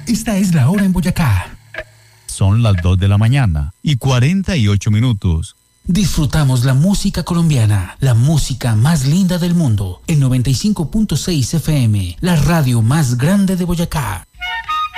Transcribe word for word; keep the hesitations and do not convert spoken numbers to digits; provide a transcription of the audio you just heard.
Esta es la hora en Boyacá. Son las dos de la mañana y cuarenta y ocho minutos. Disfrutamos la música colombiana, la música más linda del mundo. El noventa y cinco punto seis F M, la radio más grande de Boyacá.